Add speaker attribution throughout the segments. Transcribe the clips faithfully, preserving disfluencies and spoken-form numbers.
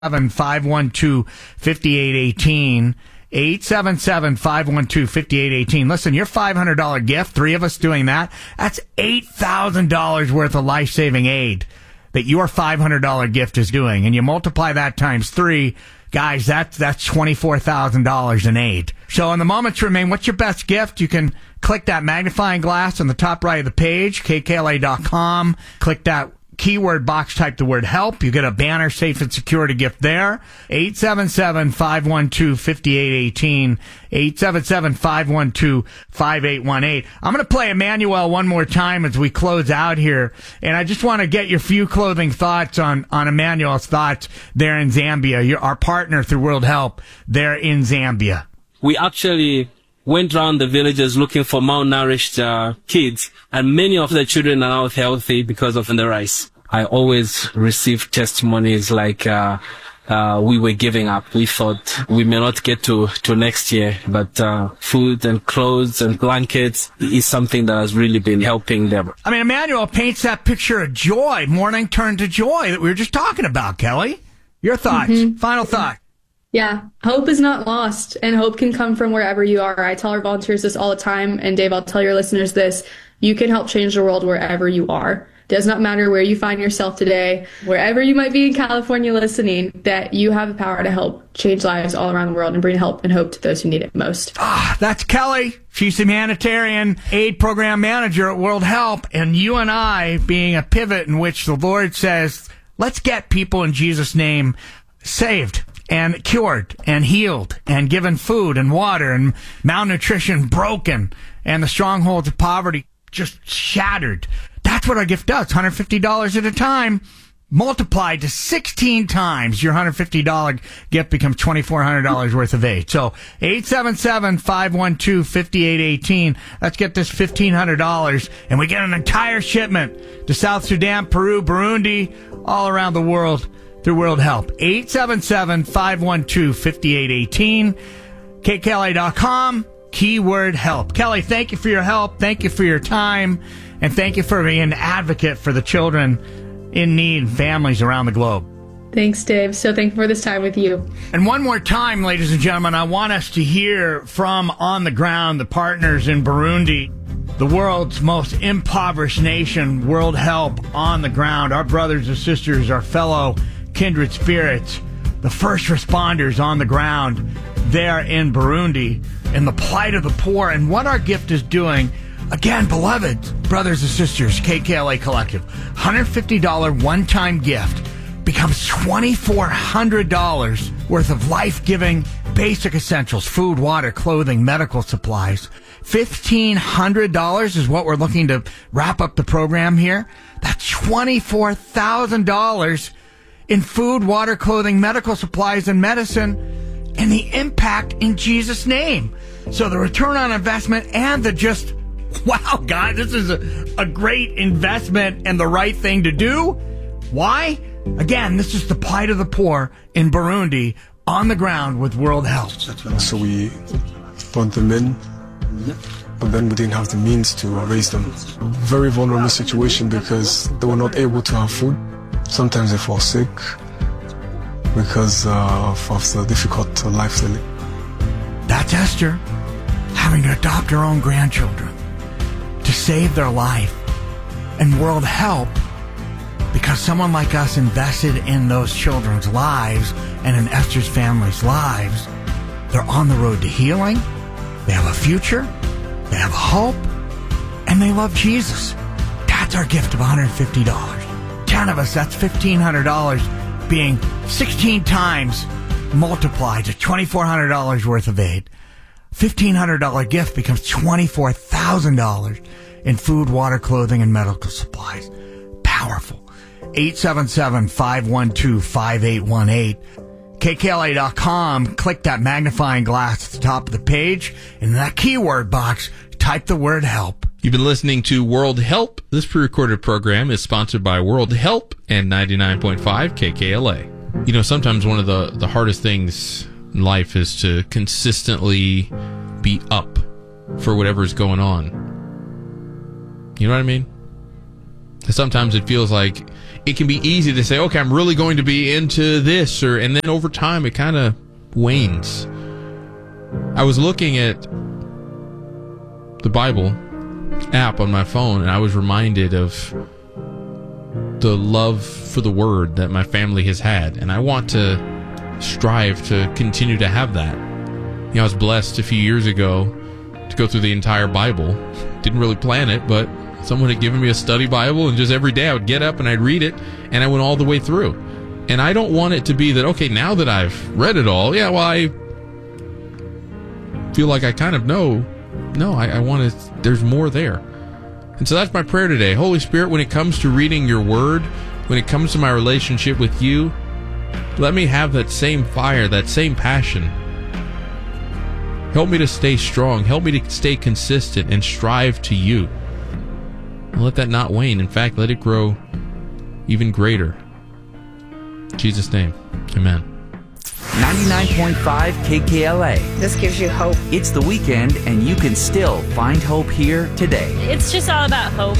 Speaker 1: five one two, five eight one eight. eight seven seven, five one two, five eight one eight. Listen, your five hundred dollars gift, three of us doing that, that's eight thousand dollars worth of life-saving aid that your five hundred dollars gift is doing. And you multiply that times three, guys, that's, that's twenty-four thousand dollars in aid. So in the moments remain, what's your best gift? You can click that magnifying glass on the top right of the page, K K L A dot com. Click that keyword box, type the word help. You get a banner, safe and security gift there. eight seven seven, five one two, five eight one eight. eight seven seven, five one two, five eight one eight. I'm going to play Emmanuel one more time as we close out here. And I just want to get your few clothing thoughts on, on Emmanuel's thoughts there in Zambia. You're our partner through World Help there in Zambia.
Speaker 2: We actually went around the villages looking for malnourished uh, kids, and many of the children are now healthy because of the rice. I always receive testimonies like uh, uh, we were giving up. We thought we may not get to, to next year, but uh, food and clothes and blankets is something that has really been helping them.
Speaker 1: I mean, Emmanuel paints that picture of joy, morning turned to joy that we were just talking about, Kelly. Your thoughts, mm-hmm. Final thought.
Speaker 3: Yeah, hope is not lost, and hope can come from wherever you are. I tell our volunteers this all the time, and Dave, I'll tell your listeners this. You can help change the world wherever you are. It does not matter where you find yourself today, wherever you might be in California listening, that you have the power to help change lives all around the world and bring help and hope to those who need it most.
Speaker 1: Ah, that's Kelly. She's the humanitarian aid program manager at World Help, and you and I being a pivot in which the Lord says, let's get people in Jesus' name saved and cured and healed and given food and water and malnutrition broken and the strongholds of poverty just shattered. That's what our gift does. one hundred fifty dollars at a time multiplied to sixteen times. Your one hundred fifty dollars gift becomes twenty-four hundred dollars worth of aid. So eight seven seven, five one two, five eight one eight. Let's get this fifteen hundred dollars and we get an entire shipment to South Sudan, Peru, Burundi, all around the world through World Help. eight seven seven, five one two, five eight one eight. K K L A dot com, keyword help. Kelly, thank you for your help. Thank you for your time. And thank you for being an advocate for the children in need and families around the globe.
Speaker 3: Thanks, Dave. So thankful for this time with you.
Speaker 1: And one more time, ladies and gentlemen, I want us to hear from on the ground the partners in Burundi, the world's most impoverished nation, World Help on the ground, our brothers and sisters, our fellow kindred spirits, the first responders on the ground there in Burundi, and the plight of the poor and what our gift is doing. Again, beloved brothers and sisters, K K L A Collective, one hundred fifty dollars one-time gift becomes twenty-four hundred dollars worth of life-giving basic essentials, food, water, clothing, medical supplies. fifteen hundred dollars is what we're looking to wrap up the program here. That's twenty-four thousand dollars in food, water, clothing, medical supplies, and medicine, and the impact in Jesus' name. So the return on investment and the just, wow, God, this is a, a great investment and the right thing to do. Why? Again, this is the plight of the poor in Burundi on the ground with World Help.
Speaker 4: So we brought them in, but then we didn't have the means to raise them. Very vulnerable situation because they were not able to have food. Sometimes they fall sick because uh, of, of the difficult life they live.
Speaker 1: That's Esther having to adopt her own grandchildren to save their life. And World Help, because someone like us invested in those children's lives and in Esther's family's lives, they're on the road to healing. They have a future. They have hope. And they love Jesus. That's our gift of one hundred fifty dollars. ten of us, that's fifteen hundred dollars being sixteen times multiplied to twenty-four hundred dollars worth of aid. fifteen hundred dollars gift becomes twenty-four thousand dollars in food, water, clothing, and medical supplies. Powerful. eight seven seven, five one two, five eight one eight. K K L A dot com. Click that magnifying glass at the top of the page. And in that keyword box, type the word help.
Speaker 5: You've been listening to World Help. This pre-recorded program is sponsored by World Help and ninety-nine point five K K L A. You know, sometimes one of the, the hardest things in life is to consistently be up for whatever's going on. You know what I mean? Sometimes it feels like it can be easy to say, okay, I'm really going to be into this, or and then over time it kind of wanes. I was looking at the Bible app on my phone, and I was reminded of the love for the Word that my family has had, and I want to strive to continue to have that. You know, I was blessed a few years ago to go through the entire Bible. Didn't really plan it, but someone had given me a study Bible, and just every day I would get up and I'd read it, and I went all the way through. And I don't want it to be that, okay, now that I've read it all, yeah, well, I feel like I kind of know. No, I, I want to, there's more there. And so that's my prayer today. Holy Spirit, when it comes to reading your word, when it comes to my relationship with you, let me have that same fire, that same passion. Help me to stay strong. Help me to stay consistent and strive to you. And let that not wane. In fact, let it grow even greater. In Jesus' name, amen.
Speaker 6: ninety-nine point five K K L A.
Speaker 7: This gives you hope.
Speaker 6: It's the weekend, and you can still find hope here today.
Speaker 8: It's just all about hope.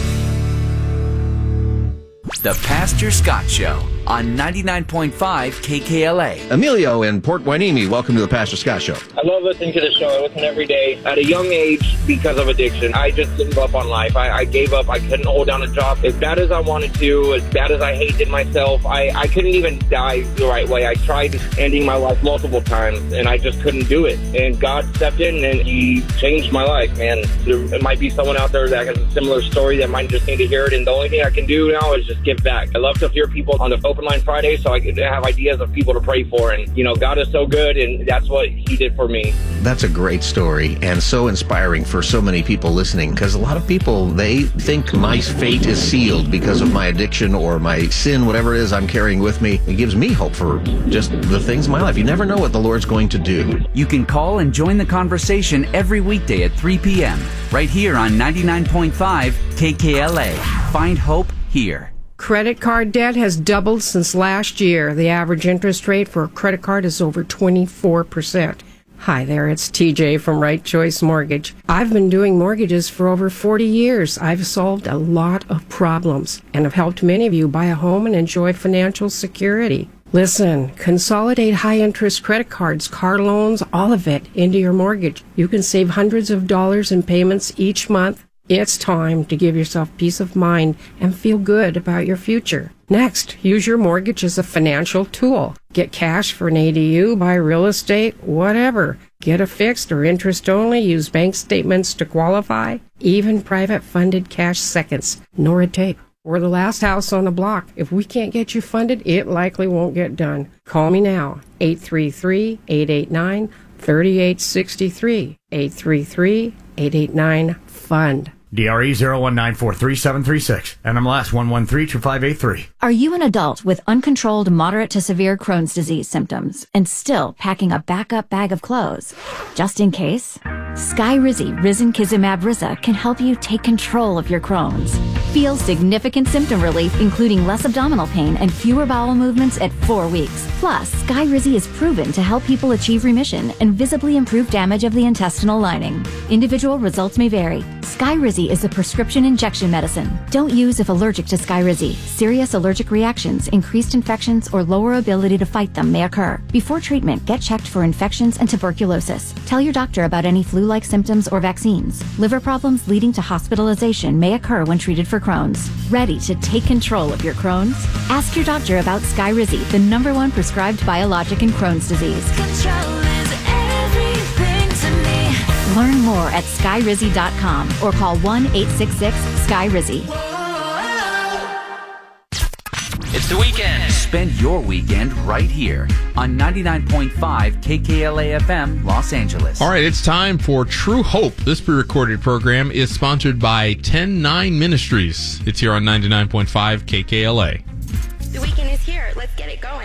Speaker 6: The Pastor Scott Show on ninety-nine point five K K L A.
Speaker 9: Emilio in Port Hueneme, welcome to the Pastor Scott Show.
Speaker 10: I love listening to the show. I listen every day. At a young age, because of addiction, I just gave up on life. I, I gave up. I couldn't hold down a job. As bad as I wanted to, as bad as I hated myself, I, I couldn't even die the right way. I tried ending my life multiple times, and I just couldn't do it. And God stepped in, and He changed my life, man. There might be someone out there that has a similar story that might just need to hear it, and the only thing I can do now is just give back. I love to hear people on the Open Line Friday so I can have ideas of people to pray for. And, you know, God is so good, and that's what He did for me.
Speaker 9: That's a great story and so inspiring for so many people listening, because a lot of people, they think my fate is sealed because of my addiction or my sin, whatever it is I'm carrying with me. It gives me hope for just the things in my life. You never know what the Lord's going to do.
Speaker 6: You can call and join the conversation every weekday at three p.m. right here on ninety-nine point five K K L A. Find hope here.
Speaker 7: Credit card debt has doubled since last year. The average interest rate for a credit card is over twenty-four percent. Hi there, it's T J from Right Choice Mortgage. I've been doing mortgages for over forty years. I've solved a lot of problems and have helped many of you buy a home and enjoy financial security. Listen, consolidate high-interest credit cards, car loans, all of it into your mortgage. You can save hundreds of dollars in payments each month. It's time to give yourself peace of mind and feel good about your future. Next, use your mortgage as a financial tool. Get cash for an A D U, buy real estate, whatever. Get a fixed or interest only, use bank statements to qualify, even private funded cash seconds. No red tape. We're the last house on the block. If we can't get you funded, it likely won't get done. Call me now, eight three three, eight eight nine, three eight six three, eight three three, eight eight nine, FUND.
Speaker 1: D R E zero one nine four three seven three six. N M L S one one three two five eight three.
Speaker 11: Are you an adult with uncontrolled moderate to severe Crohn's disease symptoms and still packing a backup bag of clothes? Just in case? Skyrizi Risankizumab Riza can help you take control of your Crohn's. Feel significant symptom relief, including less abdominal pain and fewer bowel movements at four weeks. Plus, Skyrizi is proven to help people achieve remission and visibly improve damage of the intestinal lining. Individual results may vary. Skyrizi is a prescription injection medicine. Don't use if allergic to Skyrizi. Serious allergic reactions, increased infections, or lower ability to fight them may occur. Before treatment, get checked for infections and tuberculosis. Tell your doctor about any flu-like symptoms or vaccines. Liver problems leading to hospitalization may occur when treated for Crohn's. Ready to take control of your Crohn's? Ask your doctor about Skyrizi, the number one prescribed biologic in Crohn's disease.
Speaker 12: Control is everything to me.
Speaker 11: Learn more at skyrizi dot com or call one eight six six Skyrizi.
Speaker 6: It's the weekend. Spend your weekend right here on ninety-nine point five K K L A F M, Los Angeles.
Speaker 5: All right, it's time for True Hope. This pre-recorded program is sponsored by ten nine Ministries. It's here on ninety-nine point five K K L A.
Speaker 13: The weekend is here. Let's get it going.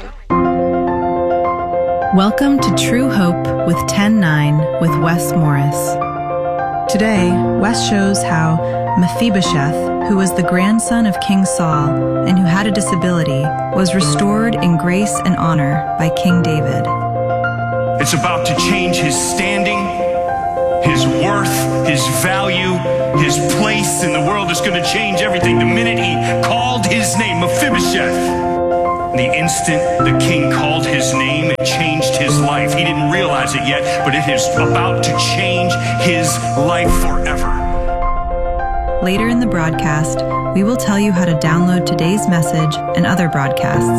Speaker 14: Welcome to True Hope with ten nine with Wes Morris. Today, Wes shows how Mephibosheth, who was the grandson of King Saul and who had a disability, was restored in grace and honor by King David.
Speaker 15: It's about to change his standing,
Speaker 8: his worth, his value, his place in the world is going to change everything. The minute he called his name, Mephibosheth, the instant the king called his name, it changed his life. He didn't realize it yet, but it is about to change his life forever.
Speaker 14: Later in the broadcast, we will tell you how to download today's message and other broadcasts.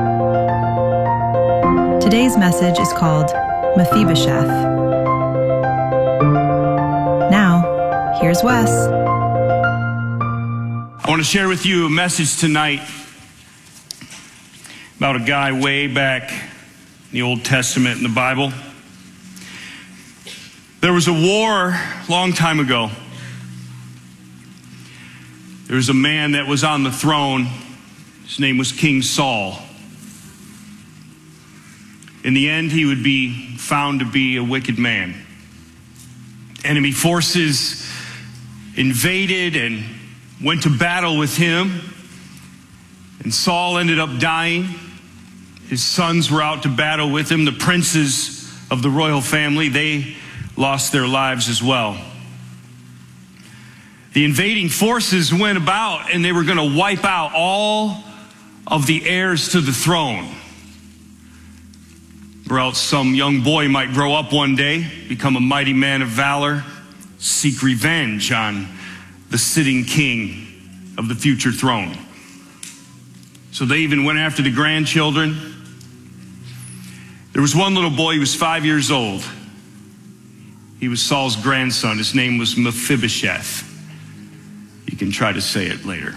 Speaker 14: Today's message is called Mephibosheth. Now, here's Wes.
Speaker 8: I want to share with you a message tonight about a guy way back in the Old Testament in the Bible. There was a war a long time ago. There was a man that was on the throne. His name was King Saul. In the end, he would be found to be a wicked man. Enemy forces invaded and went to battle with him. And Saul ended up dying. His sons were out to battle with him. The princes of the royal family, they lost their lives as well. The invading forces went about and they were going to wipe out all of the heirs to the throne. Or else some young boy might grow up one day, become a mighty man of valor, seek revenge on the sitting king of the future throne. So they even went after the grandchildren. There was one little boy, he was five years old. He was Saul's grandson. His name was Mephibosheth. You can try to say it later.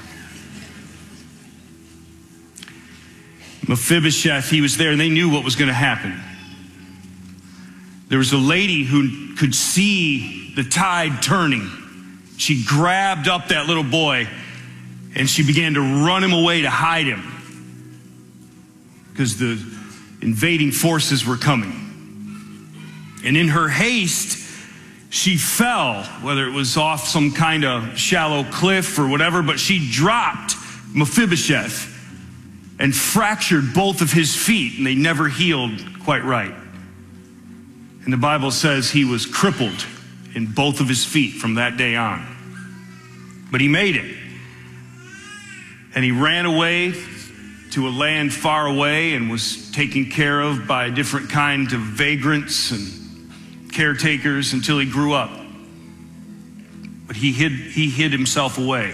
Speaker 8: Mephibosheth, he was there, and they knew what was going to happen. There was a lady who could see the tide turning. She grabbed up that little boy, and she began to run him away to hide him because the invading forces were coming. And in her haste, she fell, whether it was off some kind of shallow cliff or whatever, but she dropped Mephibosheth and fractured both of his feet, and they never healed quite right. And the Bible says he was crippled in both of his feet from that day on. But he made it. And he ran away to a land far away and was taken care of by different kinds of vagrants and caretakers until he grew up. But he hid, he hid himself away.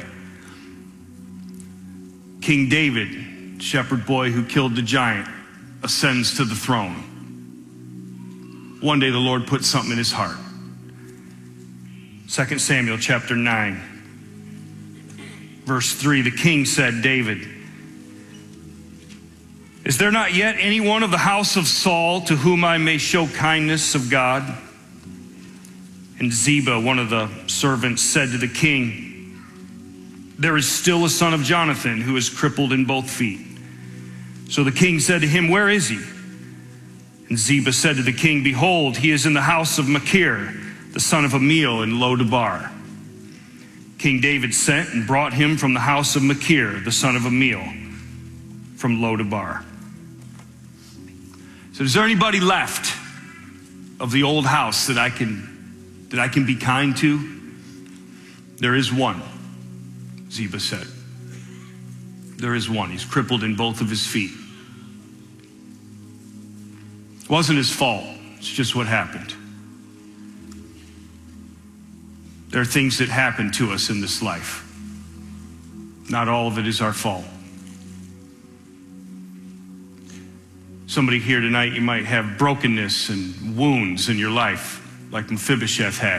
Speaker 8: King David, shepherd boy who killed the giant, ascends to the throne. One day the Lord put something in his heart. Second Samuel chapter nine, verse three, the king said, David, is there not yet anyone of the house of Saul to whom I may show kindness of God? And Ziba, one of the servants, said to the king, there is still a son of Jonathan who is crippled in both feet. So the king said to him, where is he? And Ziba said to the king, behold, he is in the house of Machir, the son of Amiel in Lo-debar. King David sent and brought him from the house of Machir, the son of Amiel, from Lo-debar. So is there anybody left of the old house that I can, that I can be kind to? There is one, Ziba said. There is one. He's crippled in both of his feet. It wasn't his fault. It's just what happened. There are things that happen to us in this life. Not all of it is our fault. Somebody here tonight, you might have brokenness and wounds in your life, like Mephibosheth had.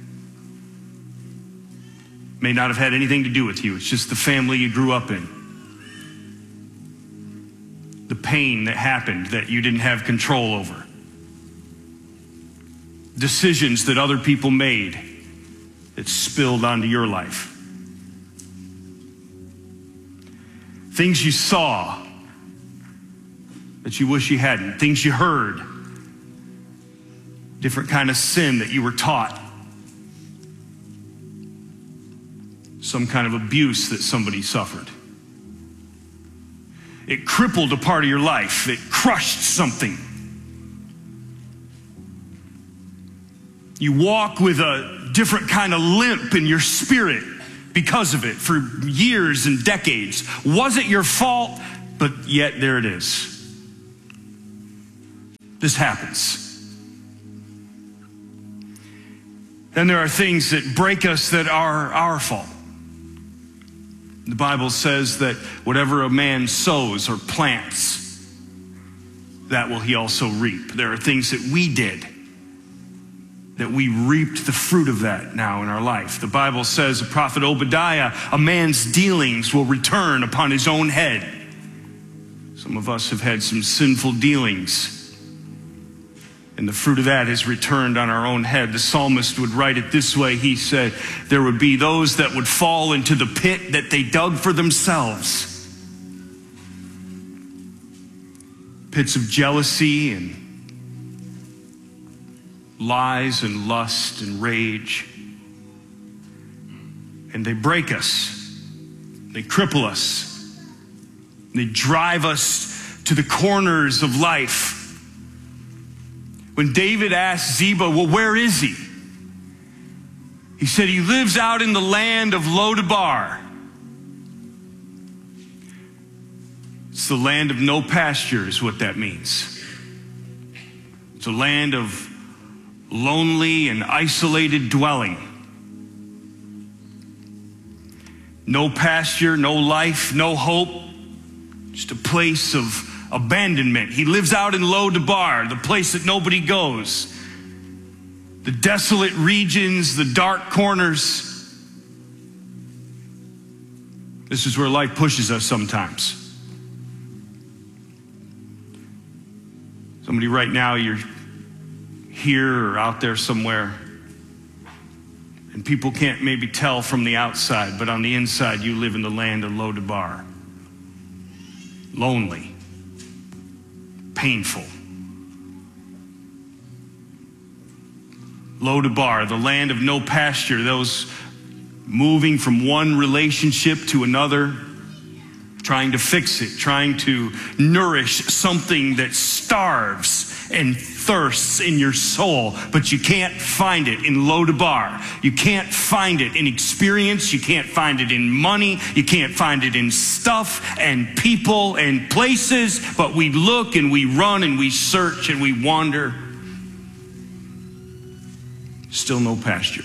Speaker 8: May not have had anything to do with you. It's just the family you grew up in. The pain that happened that you didn't have control over. Decisions that other people made that spilled onto your life. Things you saw that you wish you hadn't. Things you heard. Different kind of sin that you were taught. Some kind of abuse that somebody suffered. It crippled a part of your life. It crushed something. You walk with a different kind of limp in your spirit because of it for years and decades. Wasn't your fault, but yet there it is. This happens. Then there are things that break us that are our fault. The Bible says that whatever a man sows or plants, that will he also reap. There are things that we did that we reaped the fruit of that now in our life. The Bible says, the prophet Obadiah, a man's dealings will return upon his own head. Some of us have had some sinful dealings, and the fruit of that has returned on our own head. The psalmist would write it this way. He said, there would be those that would fall into the pit that they dug for themselves. Pits of jealousy and lies and lust and rage. And they break us. They cripple us. They drive us to the corners of life. When David asked Ziba, well, where is he? He said he lives out in the land of Lodabar. It's the land of no pasture is what that means. It's a land of lonely and isolated dwelling. No pasture, no life, no hope. Just a place of abandonment. He lives out in Lodabar, the place that nobody goes. The desolate regions, the dark corners. This is where life pushes us sometimes. Somebody right now, you're here or out there somewhere, and people can't maybe tell from the outside, but on the inside you live in the land of Lodabar. Lonely, painful. Lodabar, the land of no pasture, those moving from one relationship to another, trying to fix it, trying to nourish something that starves and thirsts in your soul, but you can't find it in Lodabar. You can't find it in experience. You can't find it in money. You can't find it in stuff and people and places, but we look and we run and we search and we wander. Still no pasture.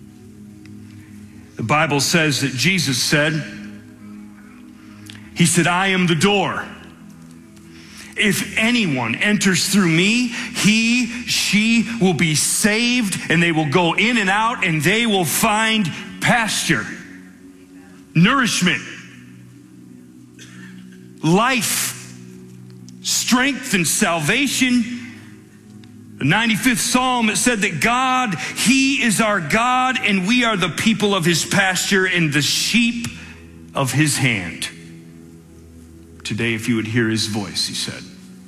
Speaker 8: The Bible says that Jesus said, he said, I am the door. If anyone enters through me, he, she will be saved, and they will go in and out, and they will find pasture, nourishment, life, strength, and salvation. The ninety-fifth Psalm, it said that God, he is our God, and we are the people of his pasture and the sheep of his hand. Today, if you would hear his voice, he said.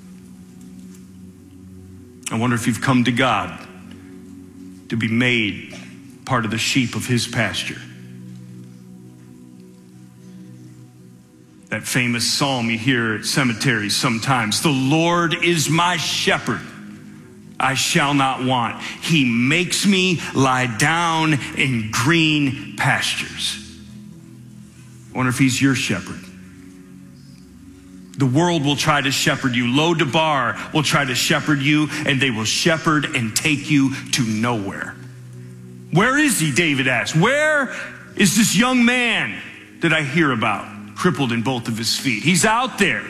Speaker 8: I wonder if you've come to God to be made part of the sheep of his pasture. That famous psalm you hear at cemeteries sometimes. The Lord is my shepherd. I shall not want. He makes me lie down in green pastures. I wonder if he's your shepherd. The world will try to shepherd you. Lodabar will try to shepherd you, and they will shepherd and take you to nowhere. Where is he, David asked. Where is this young man that I hear about, crippled in both of his feet? He's out there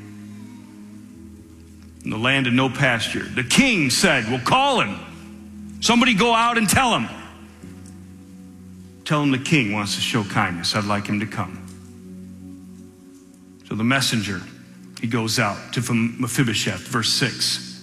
Speaker 8: in the land of no pasture. The king said, well, call him. Somebody go out and tell him. Tell him the king wants to show kindness. I'd like him to come. So the messenger, he goes out to Mephibosheth, verse six.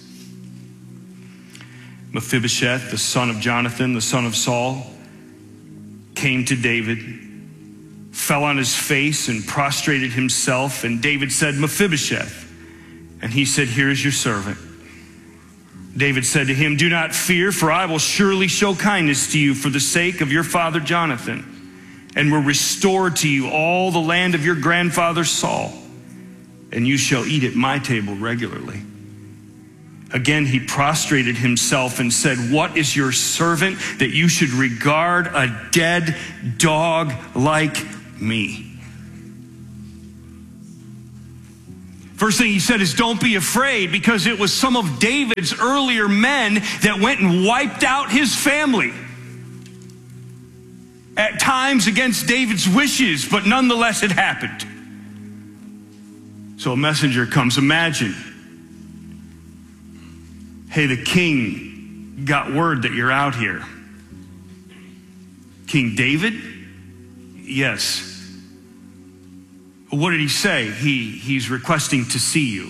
Speaker 8: Mephibosheth, the son of Jonathan, the son of Saul, came to David, fell on his face and prostrated himself. And David said, Mephibosheth. And he said, here is your servant. David said to him, do not fear, for I will surely show kindness to you for the sake of your father Jonathan, and will restore to you all the land of your grandfather Saul. And you shall eat at my table regularly. Again, he prostrated himself and said, "What is your servant that you should regard a dead dog like me?" First thing he said is, don't be afraid, because it was some of David's earlier men that went and wiped out his family. At times against David's wishes, but nonetheless it happened. So a messenger comes. Imagine, hey, the king got word that you're out here. King David? Yes. What did he say? He, he's requesting to see you.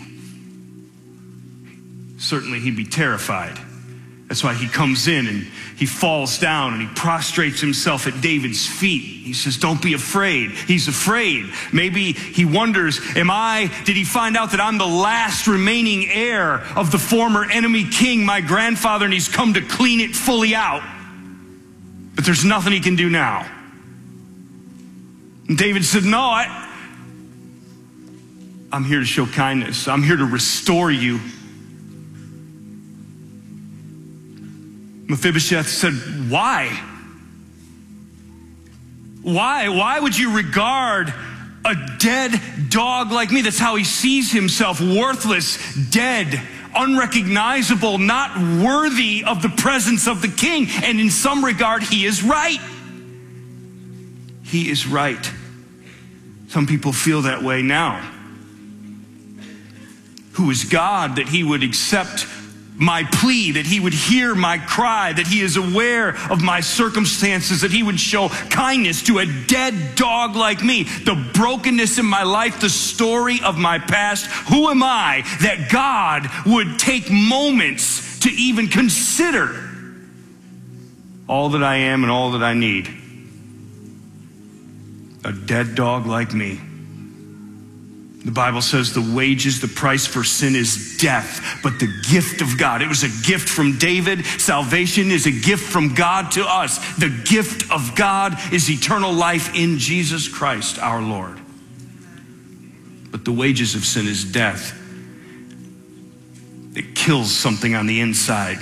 Speaker 8: Certainly he'd be terrified. That's why he comes in and he falls down and he prostrates himself at David's feet. He says, don't be afraid. He's afraid. Maybe he wonders, am I, did he find out that I'm the last remaining heir of the former enemy king, my grandfather, and he's come to clean it fully out? But there's nothing he can do now. And David said, no, I, I'm here to show kindness. I'm here to restore you. Mephibosheth said, why? Why? Why would you regard a dead dog like me? That's how he sees himself, worthless, dead, unrecognizable, not worthy of the presence of the king. And in some regard, he is right. He is right. Some people feel that way now. Who is God that he would accept my plea, that he would hear my cry, that he is aware of my circumstances, that he would show kindness to a dead dog like me? The brokenness in my life, the story of my past. Who am I that God would take moments to even consider all that I am and all that I need? A dead dog like me. The Bible says the wages, the price for sin is death, but the gift of God. It was a gift from David. Salvation is a gift from God to us. The gift of God is eternal life in Jesus Christ, our Lord. But the wages of sin is death. It kills something on the inside.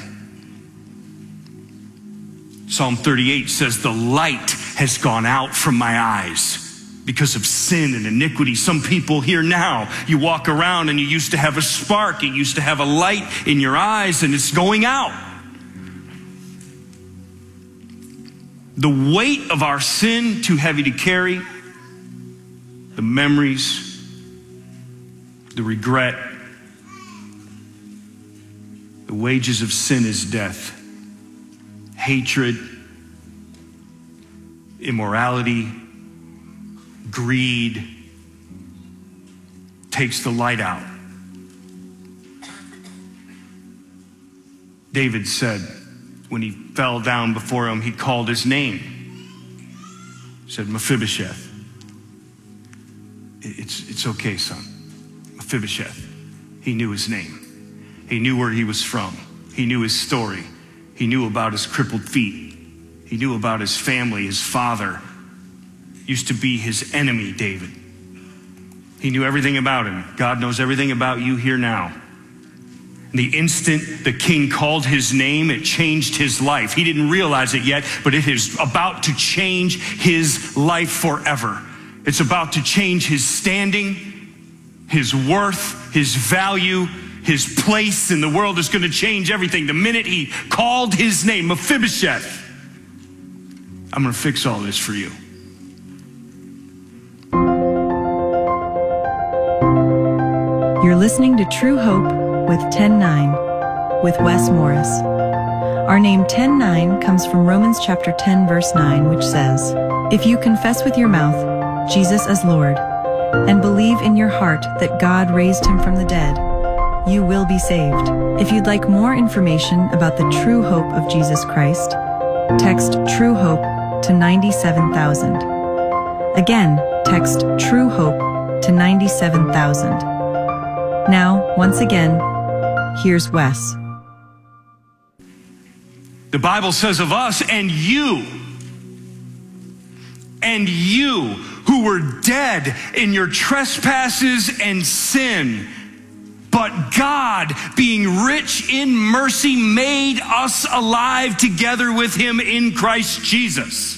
Speaker 8: Psalm thirty-eight says, the light has gone out from my eyes because of sin and iniquity. Some people here now, you walk around and you used to have a spark, you used to have a light in your eyes, and it's going out. The weight of our sin, too heavy to carry. The memories, the regret. The wages of sin is death. Hatred, immorality, greed takes the light out. David said when he fell down before him, he called his name. He said, Mephibosheth. It's, it's okay, son. Mephibosheth. He knew his name. He knew where he was from. He knew his story. He knew about his crippled feet. He knew about his family. His father used to be his enemy, David. He knew everything about him. God knows everything about you here now. The instant the king called his name, it changed his life. He didn't realize it yet, but it is about to change his life forever. It's about to change his standing, his worth, his value, his place in the world is going to change everything. The minute he called his name, Mephibosheth, I'm going to fix all this for you.
Speaker 14: You're listening to True Hope with ten nine with Wes Morris. Our name ten nine comes from Romans chapter ten verse nine, which says, if you confess with your mouth Jesus as Lord and believe in your heart that God raised him from the dead, you will be saved. If you'd like more information about the true hope of Jesus Christ, text True Hope to ninety-seven thousand. Again, text True Hope to ninety-seven thousand. Now, once again, here's Wes.
Speaker 8: The Bible says of us, and you, and you who were dead in your trespasses and sin, But God, being rich in mercy, made us alive together with him in Christ Jesus.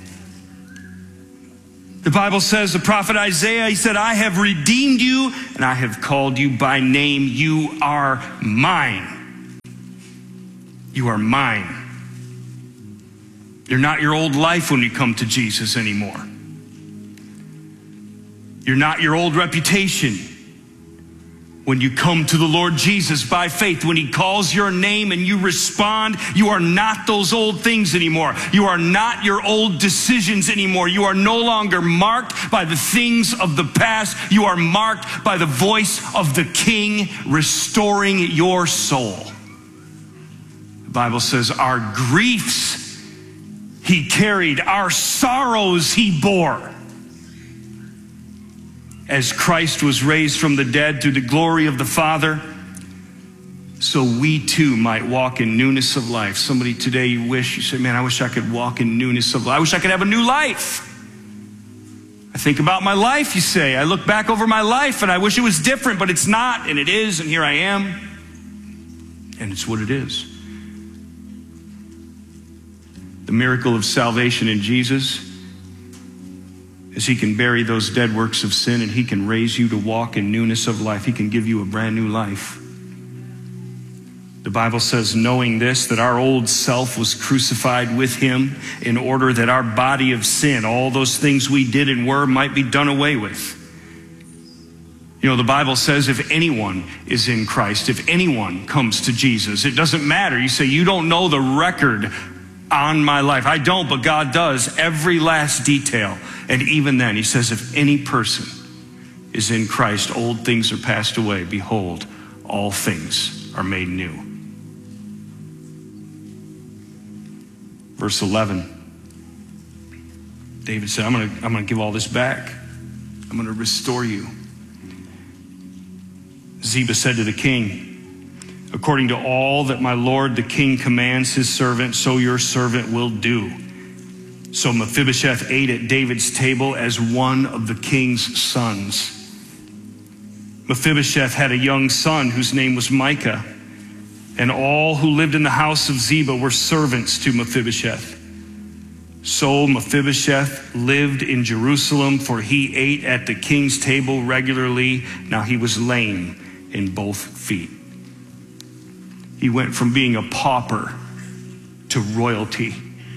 Speaker 8: The Bible says, the prophet Isaiah, he said, I have redeemed you and I have called you by name. You are mine. You are mine. You're not your old life when you come to Jesus anymore. You're not your old reputation when you come to the Lord Jesus by faith. When he calls your name and you respond, you are not those old things anymore. You are not your old decisions anymore. You are no longer marked by the things of the past. You are marked by the voice of the King restoring your soul. The Bible says our griefs he carried, our sorrows he bore. As Christ was raised from the dead through the glory of the Father, so we too might walk in newness of life. Somebody today, you wish, you say, man, I wish I could walk in newness of life. I wish I could have a new life. I think about my life, you say. I look back over my life and I wish it was different, but it's not, and it is, and here I am. And it's what it is. The miracle of salvation in Jesus is he can bury those dead works of sin and he can raise you to walk in newness of life. He can give you a brand new life. The Bible says, knowing this, that our old self was crucified with him in order that our body of sin, all those things we did and were, might be done away with. You know, the Bible says if anyone is in Christ, if anyone comes to Jesus, it doesn't matter. You say, you don't know the record on my life. I don't, but God does, every last detail. And even then, he says, if any person is in Christ, old things are passed away. Behold, all things are made new. Verse eleven, David said, I'm going to I'm going to give all this back. I'm going to restore you. Ziba said to the king, according to all that my lord the king commands his servant, so your servant will do. So Mephibosheth ate at David's table as one of the king's sons. Mephibosheth had a young son whose name was Micah, and all who lived in the house of Ziba were servants to Mephibosheth. So Mephibosheth lived in Jerusalem, for he ate at the king's table regularly. Now he was lame in both feet. He went from being a pauper to royalty.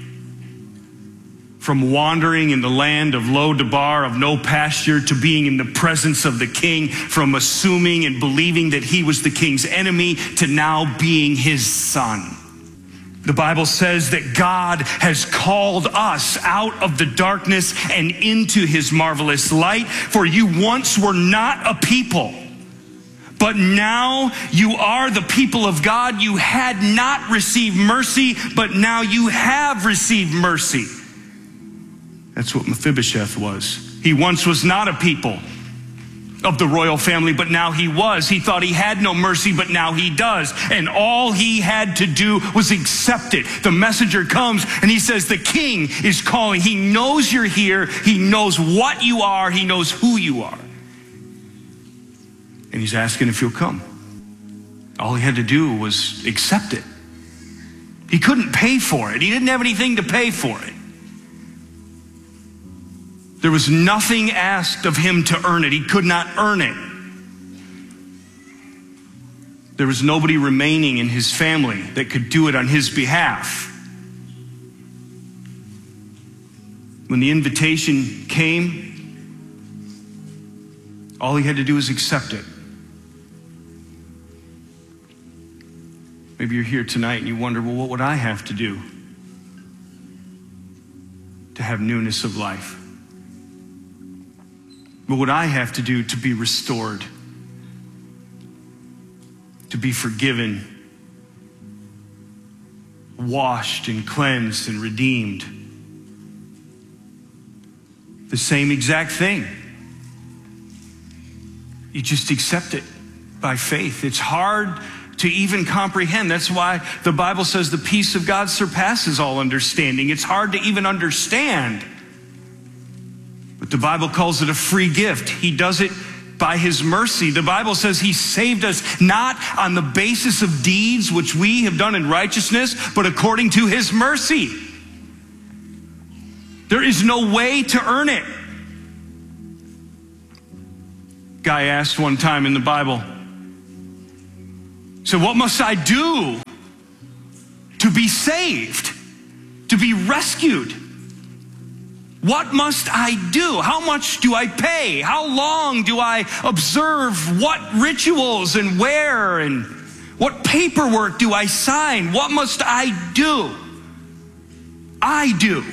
Speaker 8: From wandering in the land of Lo-debar, of no pasture, to being in the presence of the king. From assuming and believing that he was the king's enemy to now being his son. The Bible says that God has called us out of the darkness and into his marvelous light. For you once were not a people, but now you are the people of God. You had not received mercy, but now you have received mercy. That's what Mephibosheth was. He once was not a people of the royal family, but now he was. He thought he had no mercy, but now he does. And all he had to do was accept it. The messenger comes and he says, the king is calling. He knows you're here. He knows what you are. He knows who you are. And he's asking if you'll come. All he had to do was accept it. He couldn't pay for it. He didn't have anything to pay for it. There was nothing asked of him to earn it. He could not earn it. There was nobody remaining in his family that could do it on his behalf. When the invitation came, all he had to do was accept it. Maybe you're here tonight and you wonder, well, what would I have to do to have newness of life? What would I have to do to be restored, to be forgiven, washed and cleansed and redeemed? The same exact thing. You just accept it by faith. It's hard to even comprehend. That's why the Bible says the peace of God surpasses all understanding. It's hard to even understand. But the Bible calls it a free gift. He does it by his mercy. The Bible says he saved us not on the basis of deeds which we have done in righteousness, but according to his mercy. There is no way to earn it. Guy asked one time in the Bible, so what must I do to be saved, to be rescued? What must I do? How much do I pay? How long do I observe? What rituals and where? And what paperwork do I sign? What must I do? I do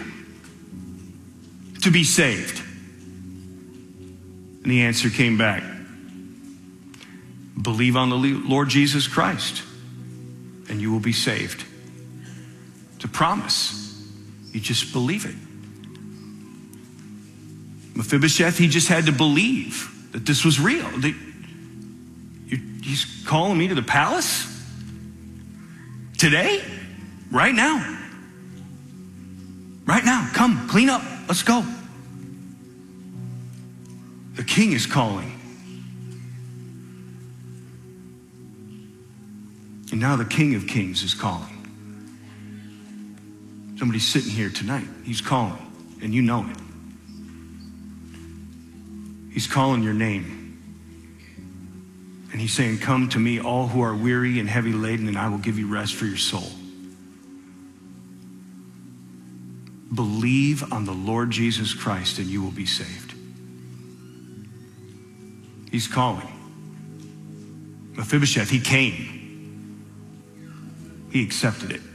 Speaker 8: to be saved. And the answer came back. Believe on the Lord Jesus Christ, and you will be saved. It's a promise. You just believe it. Mephibosheth, he just had to believe that this was real. That he's calling me to the palace today, right now. Right now, come, clean up, let's go. The king is calling. And now the King of Kings is calling. Somebody's sitting here tonight. He's calling, and you know it. He's calling your name. And he's saying, come to me, all who are weary and heavy laden, and I will give you rest for your soul. Believe on the Lord Jesus Christ, and you will be saved. He's calling. Mephibosheth, he came. He accepted it.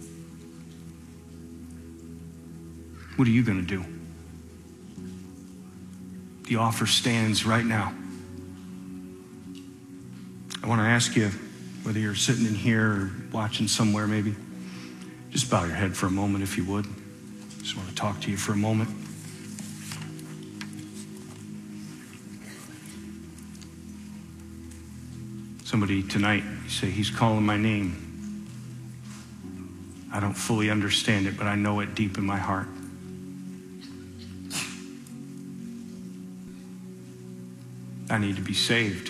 Speaker 8: What are you going to do? The offer stands right now. I want to ask you, whether you're sitting in here or watching somewhere maybe, just bow your head for a moment if you would. Just want to talk to you for a moment. Somebody tonight, you say, he's calling my name. I don't fully understand it, but I know it deep in my heart. I need to be saved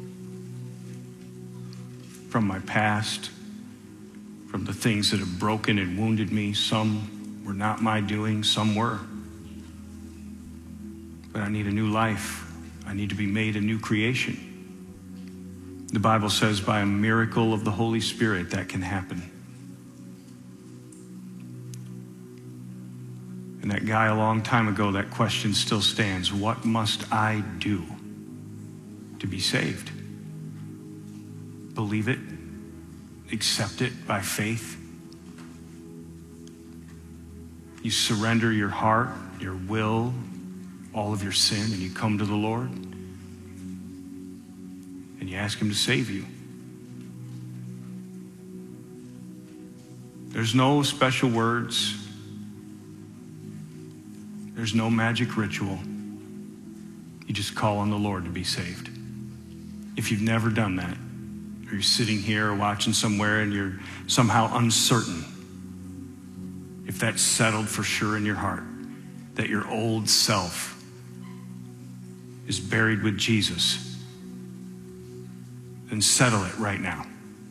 Speaker 8: from my past, from the things that have broken and wounded me. Some were not my doing, some were. But I need a new life. I need to be made a new creation. The Bible says by a miracle of the Holy Spirit that can happen. And that guy a long time ago, that question still stands. What must I do to be saved? Believe it, accept it by faith. You surrender your heart, your will, all of your sin, and you come to the Lord and you ask him to save you. There's no special words. There's no magic ritual. You just call on the Lord to be saved. If you've never done that, or you're sitting here or watching somewhere and you're somehow uncertain if that's settled for sure in your heart, that your old self is buried with Jesus, then settle it right now.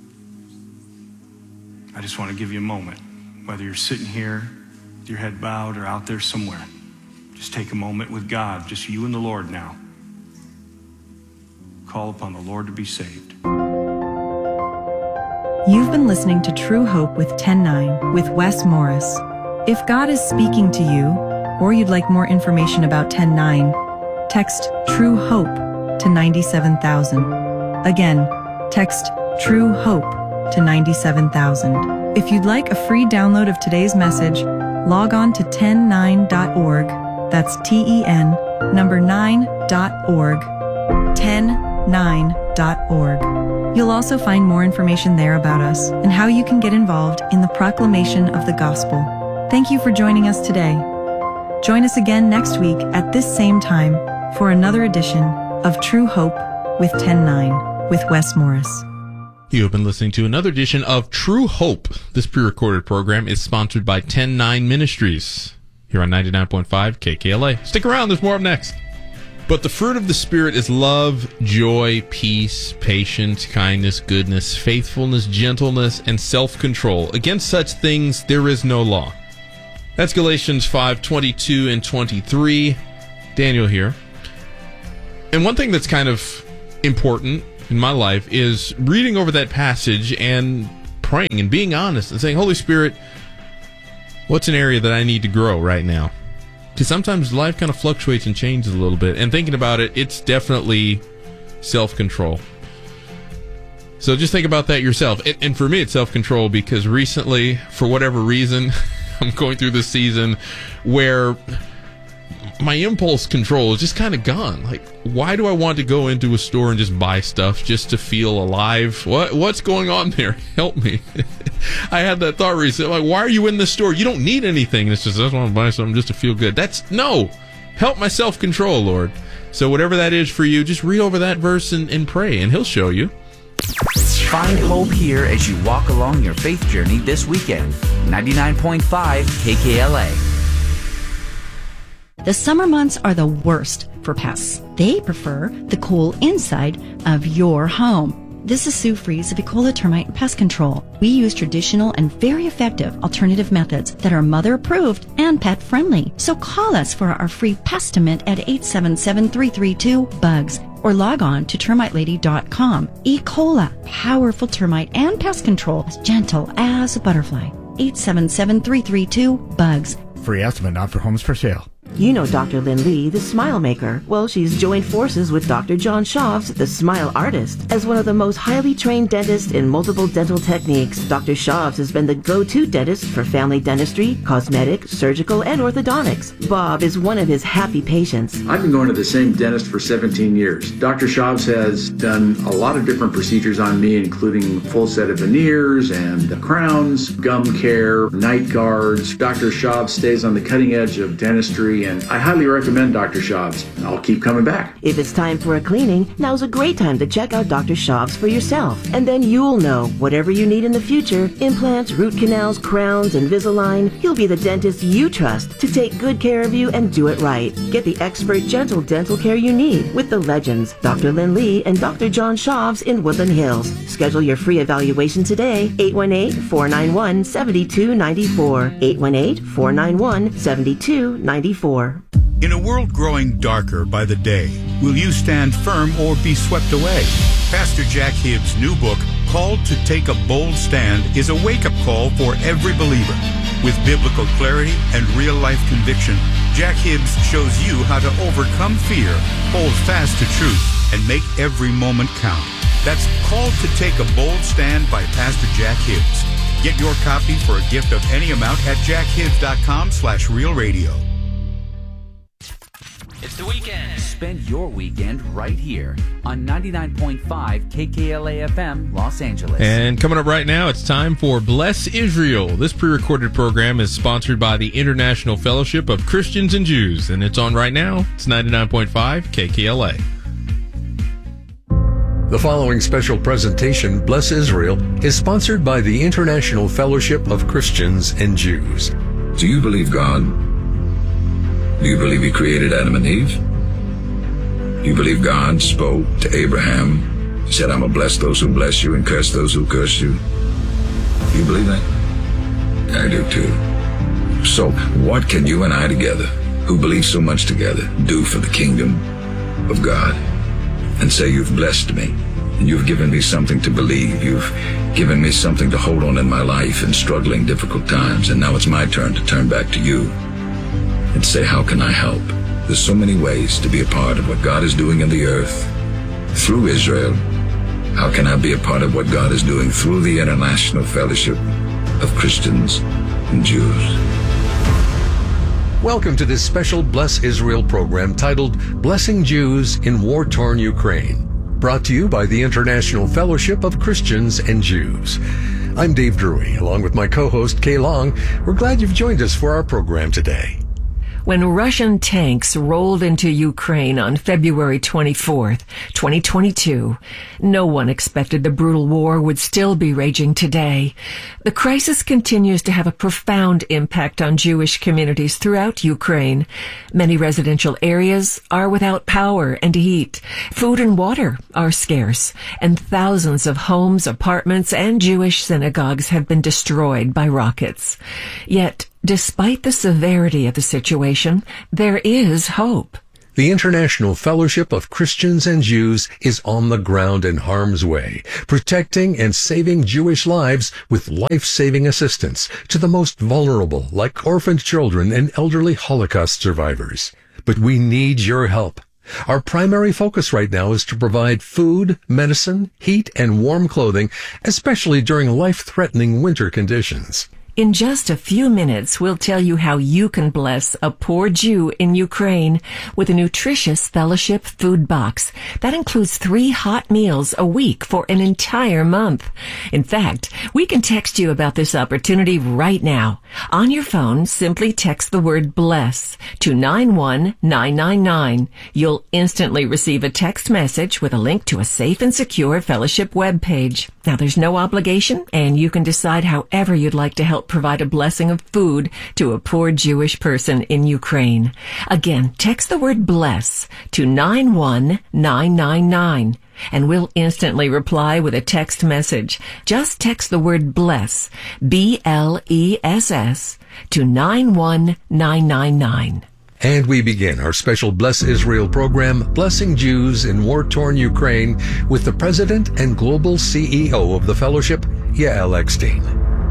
Speaker 8: I just want to give you a moment, whether you're sitting here with your head bowed or out there somewhere. Just take a moment with God, just you and the Lord now. Call upon the Lord to be saved.
Speaker 14: You've been listening to True Hope with ten nine with Wes Morris. If God is speaking to you, or you'd like more information about ten nine, text True Hope to ninety-seven thousand. Again, text True Hope to ninety-seven thousand. If you'd like a free download of today's message, log on to ten nine dot org. That's T E N number nine dot org. ten nine dot org. You'll also find more information there about us and how you can get involved in the proclamation of the gospel. Thank you for joining us today. Join us again next week at this same time for another edition of True Hope with ten nine with Wes Morris.
Speaker 5: You have been listening to another edition of True Hope. This pre-recorded program is sponsored by ten nine Ministries here on ninety-nine point five K K L A. Stick around, there's more up next. But the fruit of the Spirit is love, joy, peace, patience, kindness, goodness, faithfulness, gentleness, and self-control. Against such things there is no law. That's Galatians five twenty-two and twenty-three. Daniel here. And one thing that's kind of important in my life is reading over that passage and praying and being honest and saying, Holy Spirit, what's an area that I need to grow right now? Because sometimes life kind of fluctuates and changes a little bit. And thinking about it, it's definitely self-control. So just think about that yourself. And, and for me, it's self-control because recently, for whatever reason, I'm going through this season where my impulse control is just kind of gone. Like, why do I want to go into a store and just buy stuff just to feel alive? What What's going on there? Help me. I had that thought recently. Like, why are you in this store? You don't need anything. And it's just, I just want to buy something just to feel good. That's, no. Help my self-control, Lord. So whatever that is for you, just read over that verse and, and pray, and He'll show you.
Speaker 6: Find hope here as you walk along your faith journey this weekend. ninety-nine point five K K L A.
Speaker 15: The summer months are the worst for pests. They prefer the cool inside of your home. This is Sue Fries of Ecola Termite and Pest Control. We use traditional and very effective alternative methods that are mother approved and pet friendly. So call us for our free Pestament at eight seven seven, three three two, bugs or log on to termite lady dot com. Ecola, powerful termite and pest control, as gentle as a butterfly. eight seven seven, three three two, bugs.
Speaker 1: Free estimate not for homes for sale.
Speaker 16: You know Doctor Lynn Lee, the Smile Maker. Well, she's joined forces with Doctor John Shavs, the Smile Artist. As one of the most highly trained dentists in multiple dental techniques, Doctor Shavs has been the go-to dentist for family dentistry, cosmetic, surgical, and orthodontics. Bob is one of his happy patients.
Speaker 17: I've been going to the same dentist for seventeen years. Doctor Shavs has done a lot of different procedures on me, including a full set of veneers and crowns, gum care, night guards. Doctor Shavs stays on the cutting edge of dentistry, and I highly recommend Doctor Shavs. I'll keep coming back.
Speaker 16: If it's time for a cleaning, now's a great time to check out Doctor Shavs for yourself. And then you'll know whatever you need in the future, implants, root canals, crowns, Invisalign, he'll be the dentist you trust to take good care of you and do it right. Get the expert, gentle dental care you need with the legends, Doctor Lynn Lee and Doctor John Shavs in Woodland Hills. Schedule your free evaluation today, eight one eight, four nine one, seven two nine four, eight one eight, four nine one, seven two nine four.
Speaker 18: In a world growing darker by the day, will you stand firm or be swept away? Pastor Jack Hibbs' new book, Called to Take a Bold Stand, is a wake-up call for every believer. With biblical clarity and real-life conviction, Jack Hibbs shows you how to overcome fear, hold fast to truth, and make every moment count. That's Called to Take a Bold Stand by Pastor Jack Hibbs. Get your copy for a gift of any amount at jackhibbs.com slash real radio.
Speaker 6: It's the weekend. Spend your weekend right here on ninety-nine point five K K L A F M, Los Angeles.
Speaker 5: And coming up right now, it's time for Bless Israel. This pre-recorded program is sponsored by the International Fellowship of Christians and Jews, and it's on right now. It's ninety-nine point five K K L A.
Speaker 19: The following special presentation, Bless Israel, is sponsored by the International Fellowship of Christians and Jews.
Speaker 20: Do you believe God? Do you believe He created Adam and Eve? Do you believe God spoke to Abraham? He said, I'm going to bless those who bless you and curse those who curse you. Do you believe that? I do too. So what can you and I together, who believe so much together, do for the kingdom of God? And say, you've blessed me, and you've given me something to believe. You've given me something to hold on in my life in struggling, difficult times. And now it's my turn to turn back to you and say, how can I help? There's so many ways to be a part of what God is doing in the earth through Israel. How can I be a part of what God is doing through the International Fellowship of Christians and Jews?
Speaker 19: Welcome to this special Bless Israel program titled Blessing Jews in War-Torn Ukraine, brought to you by the International Fellowship of Christians and Jews. I'm Dave Drury, along with my co-host Kay Long. We're glad you've joined us for our program today.
Speaker 21: When Russian tanks rolled into Ukraine on February twenty-fourth, twenty twenty-two, no one expected the brutal war would still be raging today. The crisis continues to have a profound impact on Jewish communities throughout Ukraine. Many residential areas are without power and heat. Food and water are scarce, and thousands of homes, apartments, and Jewish synagogues have been destroyed by rockets. Yet, despite the severity of the situation, there is hope.
Speaker 19: The International Fellowship of Christians and Jews is on the ground in harm's way, protecting and saving Jewish lives with life-saving assistance to the most vulnerable, like orphaned children and elderly Holocaust survivors. But we need your help. Our primary focus right now is to provide food, medicine, heat, and warm clothing, especially during life-threatening winter conditions.
Speaker 21: In just a few minutes, we'll tell you how you can bless a poor Jew in Ukraine with a nutritious fellowship food box. That includes three hot meals a week for an entire month. In fact, we can text you about this opportunity right now. On your phone, simply text the word BLESS to nine one nine nine nine. You'll instantly receive a text message with a link to a safe and secure fellowship webpage. Now, there's no obligation, and you can decide however you'd like to help provide a blessing of food to a poor Jewish person in Ukraine. Again, text the word BLESS to nine one nine nine nine, and we'll instantly reply with a text message. Just text the word BLESS, B L E S S, to nine one nine nine nine.
Speaker 19: And we begin our special Bless Israel program, Blessing Jews in War-Torn Ukraine, with the President and Global C E O of the Fellowship, Yael Eckstein.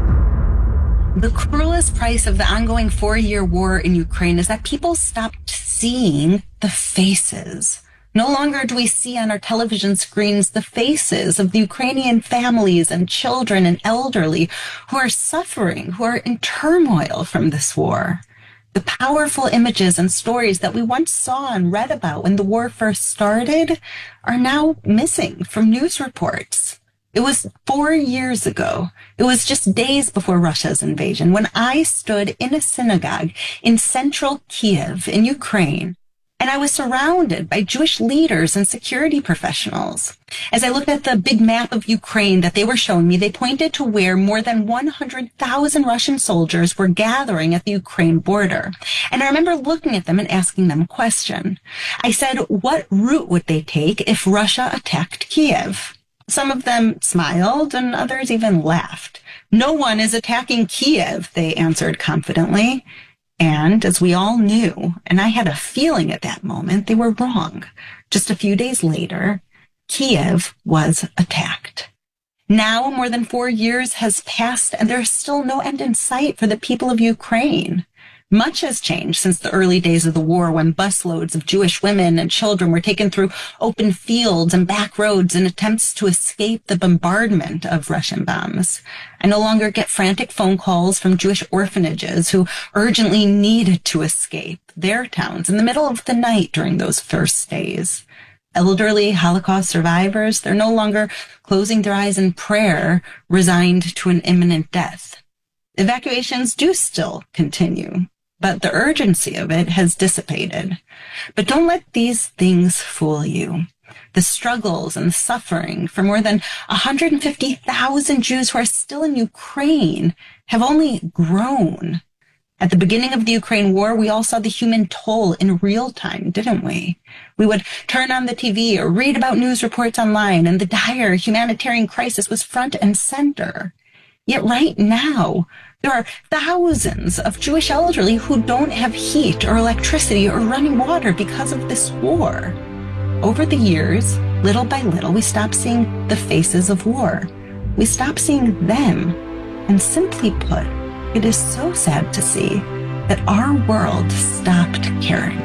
Speaker 22: The cruelest price of the ongoing four-year war in Ukraine is that people stopped seeing the faces. No longer do we see on our television screens the faces of the Ukrainian families and children and elderly who are suffering, who are in turmoil from this war. The powerful images and stories that we once saw and read about when the war first started are now missing from news reports. It was four years ago. It was just days before Russia's invasion when I stood in a synagogue in central Kiev in Ukraine, and I was surrounded by Jewish leaders and security professionals. As I looked at the big map of Ukraine that they were showing me, they pointed to where more than one hundred thousand Russian soldiers were gathering at the Ukraine border. And I remember looking at them and asking them a question. I said, what route would they take if Russia attacked Kiev? Some of them smiled and others even laughed. No one is attacking Kiev, they answered confidently. And as we all knew, and I had a feeling at that moment, they were wrong. Just a few days later, Kiev was attacked. Now, more than four years has passed, and there is still no end in sight for the people of Ukraine. Much has changed since the early days of the war, when busloads of Jewish women and children were taken through open fields and back roads in attempts to escape the bombardment of Russian bombs. I no longer get frantic phone calls from Jewish orphanages who urgently needed to escape their towns in the middle of the night during those first days. Elderly Holocaust survivors, they're no longer closing their eyes in prayer, resigned to an imminent death. Evacuations do still continue, but the urgency of it has dissipated. But don't let these things fool you. The struggles and suffering for more than one hundred fifty thousand Jews who are still in Ukraine have only grown. At the beginning of the Ukraine war, we all saw the human toll in real time, didn't we? We would turn on the T V or read about news reports online, and the dire humanitarian crisis was front and center. Yet right now, there are thousands of Jewish elderly who don't have heat or electricity or running water because of this war. Over the years, little by little, we stopped seeing the faces of war. We stopped seeing them. And simply put, it is so sad to see that our world stopped caring.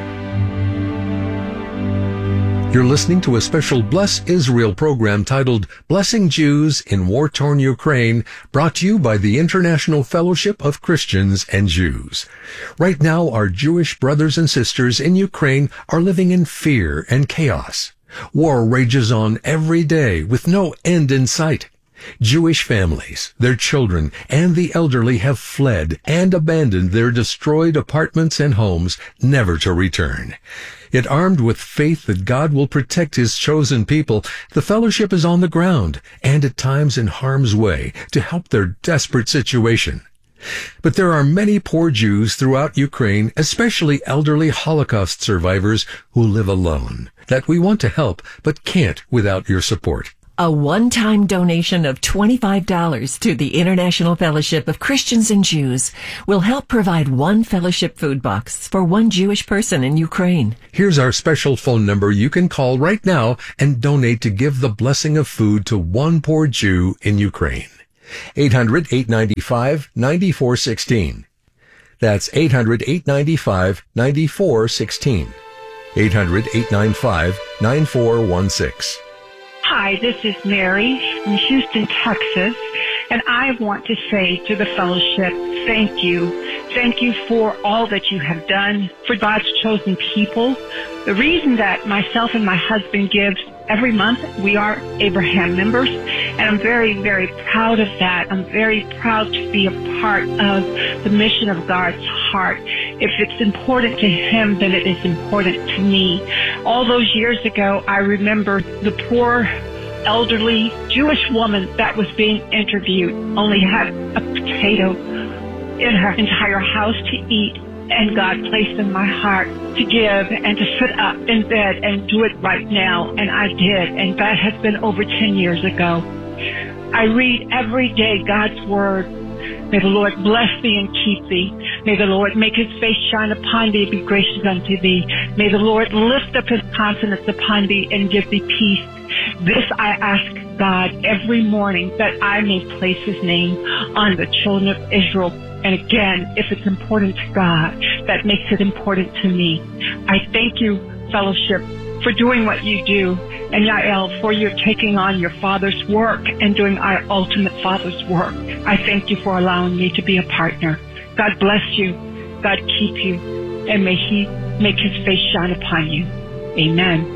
Speaker 19: You're listening to a special Bless Israel program titled Blessing Jews in War-Torn Ukraine, brought to you by the International Fellowship of Christians and Jews. Right now, our Jewish brothers and sisters in Ukraine are living in fear and chaos. War rages on every day with no end in sight. Jewish families, their children, and the elderly have fled and abandoned their destroyed apartments and homes, never to return. Yet armed with faith that God will protect his chosen people, the fellowship is on the ground and at times in harm's way to help their desperate situation. But there are many poor Jews throughout Ukraine, especially elderly Holocaust survivors who live alone, that we want to help but can't without your support.
Speaker 21: A one-time donation of twenty-five dollars to the International Fellowship of Christians and Jews will help provide one fellowship food box for one Jewish person in Ukraine.
Speaker 19: Here's our special phone number you can call right now and donate to give the blessing of food to one poor Jew in Ukraine. eight hundred, eight nine five, nine four one six. That's eight hundred, eight nine five, nine four one six. eight hundred, eight nine five, nine four one six.
Speaker 2: Hi, this is Mary from Houston, Texas, and I want to say to the fellowship, thank you. Thank you for all that you have done for God's chosen people. The reason that myself and my husband give every month, we are Abraham members, and I'm very, very proud of that. I'm very proud to be a part of the mission of God's heart. If it's important to him, then it is important to me. All those years ago, I remember the poor, elderly Jewish woman that was being interviewed only had a potato in her entire house to eat. And God placed in my heart to give and to sit up in bed and do it right now. And I did. And that has been over ten years ago. I read every day God's word. May the Lord bless thee and keep thee. May the Lord make his face shine upon thee and be gracious unto thee. May the Lord lift up his countenance upon thee and give thee peace. This I ask God every morning, that I may place his name on the children of Israel. And again, if it's important to God, that makes it important to me. I thank you, fellowship, for doing what you do. And Yael, for your taking on your Father's work and doing our ultimate Father's work. I thank you for allowing me to be a partner. God bless you. God keep you. And may he make his face shine upon you. Amen.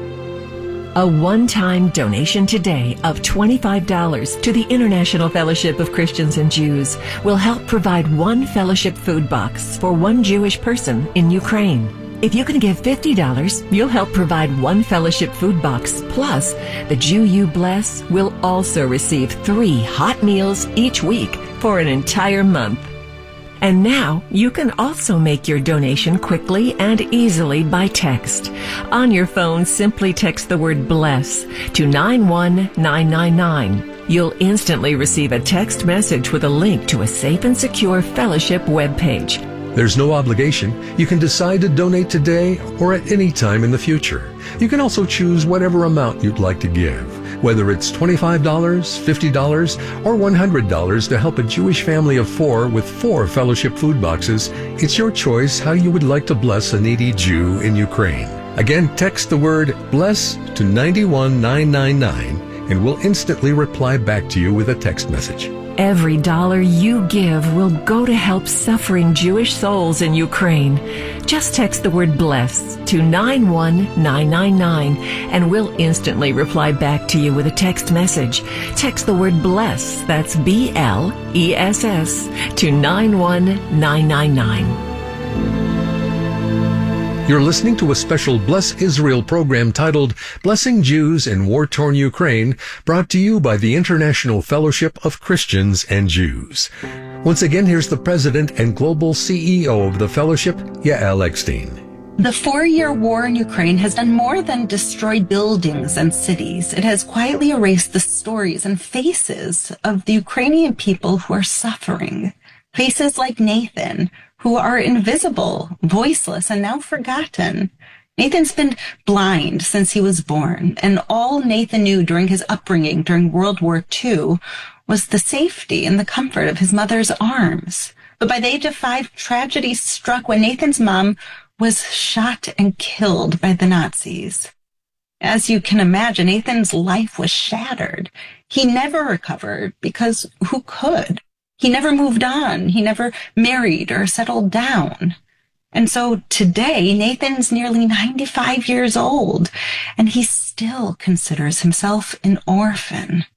Speaker 21: A one-time donation today of twenty-five dollars to the International Fellowship of Christians and Jews will help provide one fellowship food box for one Jewish person in Ukraine. If you can give fifty dollars, you'll help provide one fellowship food box. Plus, the Jew you bless will also receive three hot meals each week for an entire month. And now, you can also make your donation quickly and easily by text. On your phone, simply text the word BLESS to nine one nine nine nine. You'll instantly receive a text message with a link to a safe and secure fellowship webpage.
Speaker 19: There's no obligation. You can decide to donate today or at any time in the future. You can also choose whatever amount you'd like to give, whether it's twenty-five dollars, fifty dollars, or one hundred dollars to help a Jewish family of four with four fellowship food boxes. It's your choice how you would like to bless a needy Jew in Ukraine. Again, text the word BLESS to nine one nine nine nine and we'll instantly reply back to you with a text message.
Speaker 21: Every dollar you give will go to help suffering Jewish souls in Ukraine. Just text the word BLESS to nine one nine nine nine and we'll instantly reply back to you with a text message. Text the word BLESS, that's B L E S S, to nine one nine nine nine.
Speaker 19: You're listening to a special Bless Israel program titled Blessing Jews in War-Torn Ukraine, brought to you by the International Fellowship of Christians and Jews. Once again, here's the president and global C E O of the fellowship, Yael Eckstein.
Speaker 22: The four-year war in Ukraine has done more than destroy buildings and cities. It has quietly erased the stories and faces of the Ukrainian people who are suffering. Faces like Nathan, who are invisible, voiceless, and now forgotten. Nathan's been blind since he was born, and all Nathan knew during his upbringing during World War Two was the safety and the comfort of his mother's arms. But by the age of five, tragedy struck when Nathan's mom was shot and killed by the Nazis. As you can imagine, Nathan's life was shattered. He never recovered because who could? He never moved on. He never married or settled down. And so today, Nathan's nearly ninety-five years old, and he still considers himself an orphan.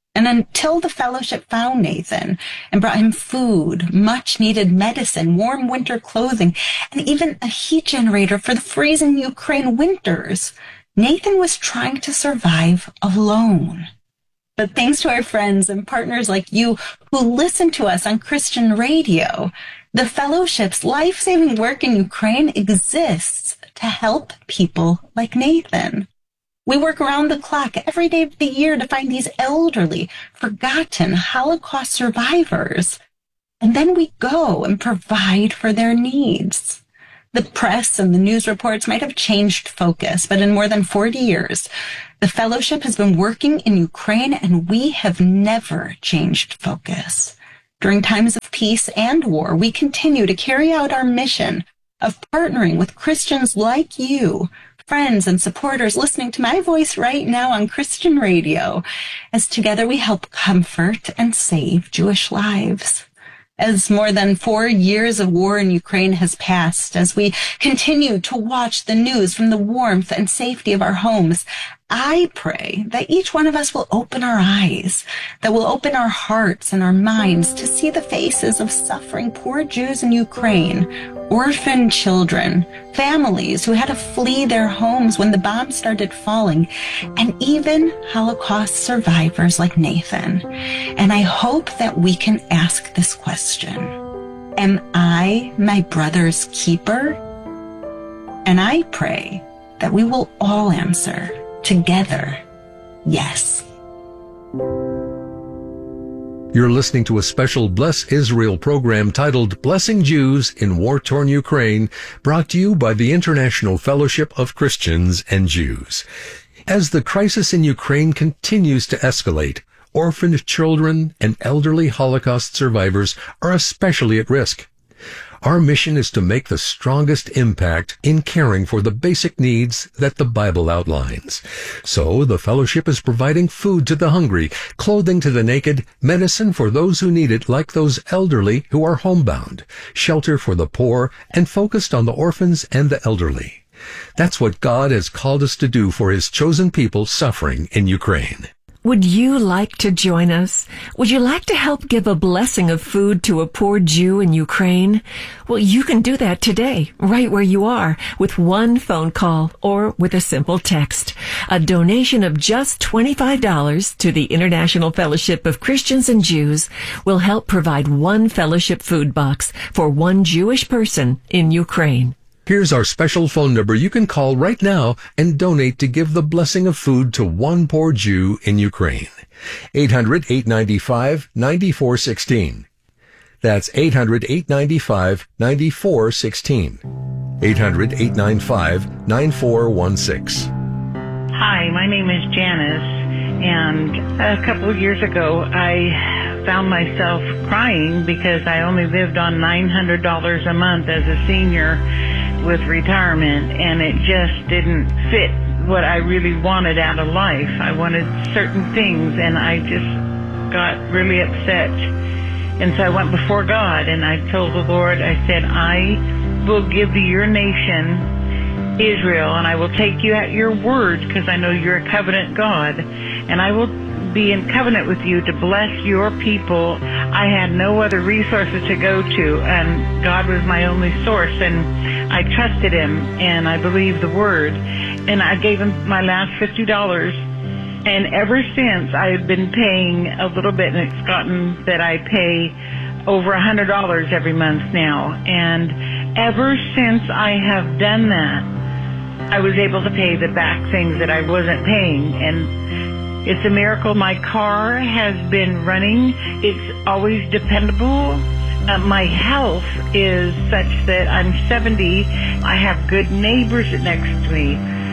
Speaker 22: And until the fellowship found Nathan and brought him food, much needed medicine, warm winter clothing, and even a heat generator for the freezing Ukraine winters, Nathan was trying to survive alone. But thanks to our friends and partners like you who listen to us on Christian radio, the fellowship's life-saving work in Ukraine exists to help people like Nathan. We work around the clock every day of the year to find these elderly, forgotten Holocaust survivors. And then we go and provide for their needs. The press and the news reports might have changed focus, but in more than forty years, the fellowship has been working in Ukraine and we have never changed focus. During times of peace and war, we continue to carry out our mission of partnering with Christians like you, friends and supporters listening to my voice right now on Christian radio, as together we help comfort and save Jewish lives. As more than four years of war in Ukraine has passed, as we continue to watch the news from the warmth and safety of our homes, I pray that each one of us will open our eyes, that will open our hearts and our minds to see the faces of suffering poor Jews in Ukraine, orphan children, families who had to flee their homes when the bombs started falling, and even Holocaust survivors like Nathan. And I hope that we can ask this question: am I my brother's keeper? And I pray that we will all answer together, yes.
Speaker 19: You're listening to a special Bless Israel program titled Blessing Jews in War-Torn Ukraine, brought to you by the International Fellowship of Christians and Jews. As the crisis in Ukraine continues to escalate, orphaned children and elderly Holocaust survivors are especially at risk. Our mission is to make the strongest impact in caring for the basic needs that the Bible outlines. So the fellowship is providing food to the hungry, clothing to the naked, medicine for those who need it, like those elderly who are homebound, shelter for the poor, and focused on the orphans and the elderly. That's what God has called us to do for His chosen people suffering in Ukraine.
Speaker 21: Would you like to join us? Would you like to help give a blessing of food to a poor Jew in Ukraine? Well, you can do that today, right where you are, with one phone call or with a simple text. A donation of just twenty-five dollars to the International Fellowship of Christians and Jews will help provide one fellowship food box for one Jewish person in Ukraine.
Speaker 19: Here's our special phone number you can call right now and donate to give the blessing of food to one poor Jew in Ukraine. eight hundred, eight nine five, nine four one six. That's eight hundred, eight nine five, nine four one six. eight hundred, eight nine five, nine four one six.
Speaker 2: Hi, my name is Janice, and a couple of years ago I found myself crying because I only lived on nine hundred dollars a month as a senior with retirement, and it just didn't fit what I really wanted out of life. I wanted certain things, and I just got really upset. And so I went before God, and I told the Lord, I said, I will give to your nation, Israel, and I will take you at your word, because I know you're a covenant God, and I will be in covenant with you to bless your people. I had no other resources to go to, and God was my only source, and I trusted Him, and I believed the word, and I gave Him my last fifty dollars, and ever since I have been paying a little bit, and it's gotten that I pay over one hundred dollars every month now, and ever since I have done that, I was able to pay the back things that I wasn't paying, and it's a miracle. My car has been running. It's always dependable. Uh, my health is such that I'm seventy. I have good neighbors next to me.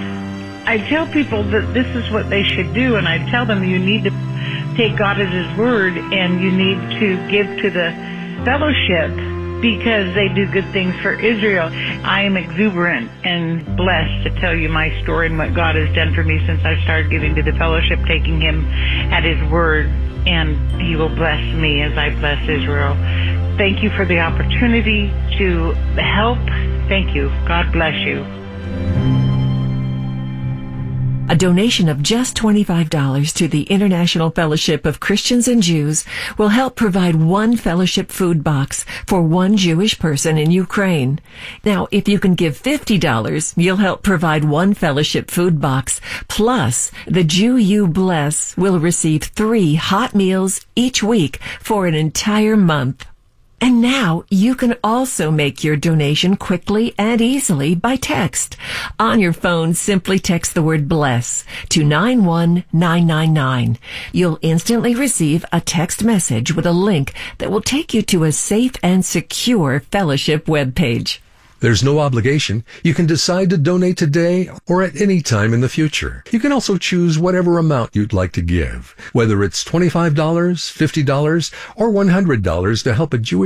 Speaker 2: I tell people that this is what they should do, and I tell them you need to take God at His word, and you need to give to the fellowship because they do good things for Israel. I am exuberant and blessed to tell you my story and what God has done for me since I started giving to the fellowship, taking Him at His word, and He will bless me as I bless Israel. Thank you for the opportunity to help. Thank you. God bless you.
Speaker 21: A donation of just twenty-five dollars to the International Fellowship of Christians and Jews will help provide one fellowship food box for one Jewish person in Ukraine. Now, if you can give fifty dollars, you'll help provide one fellowship food box. Plus, the Jew You Bless will receive three hot meals each week for an entire month. And now you can also make your donation quickly and easily by text. On your phone, simply text the word BLESS to nine one nine nine nine. You'll instantly receive a text message with a link that will take you to a safe and secure fellowship webpage.
Speaker 19: There's no obligation. You can decide to donate today or at any time in the future. You can also choose whatever amount you'd like to give, whether it's twenty-five dollars, fifty dollars, or one hundred dollars to help a Jewish